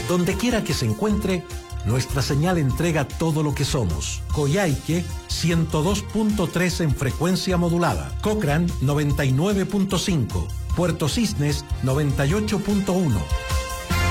Donde quiera que se encuentre, nuestra señal entrega todo lo que somos. Coyhaique 102.3 en frecuencia modulada. Cochrane 99.5. Puerto Cisnes 98.1.